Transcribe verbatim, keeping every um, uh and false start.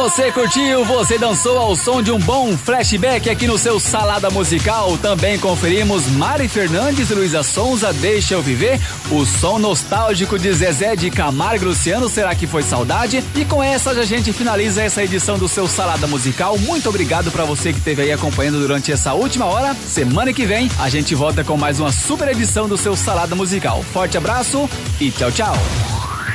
Você curtiu, você dançou ao som de um bom flashback aqui no seu Salada Musical. Também conferimos Mari Fernandes e Luísa Sonza, Deixa Eu Viver, o som nostálgico de Zezé de Camargo e Luciano, Será Que Foi Saudade? E com essa a gente finaliza essa edição do seu Salada Musical. Muito obrigado pra você que esteve aí acompanhando durante essa última hora. Semana que vem a gente volta com mais uma super edição do seu Salada Musical. Forte abraço e tchau, tchau.